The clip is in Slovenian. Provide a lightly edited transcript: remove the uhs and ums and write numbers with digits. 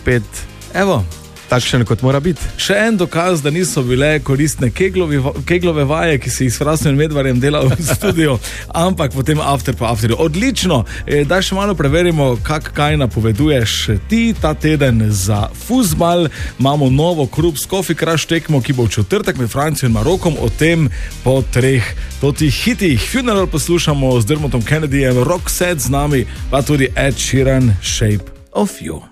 spet, evo, takšen kot mora biti. Še en dokaz, da niso bile koristne keglove vaje, ki si jih s Frastom in Medvarjem delal v studiu, ampak potem after pa afterju. Odlično, da še malo preverimo, kaj napoveduješ ti ta teden za fuzbal. Imamo novo Krups Coffee Crush tekmo, ki bo v četrtek med Francijo in Marokom, o tem po 3 totih hitih. Funeral poslušamo z Dermotom Kennedyjem, Roxette z nami, pa tudi Ed Sheeran, Shape of You.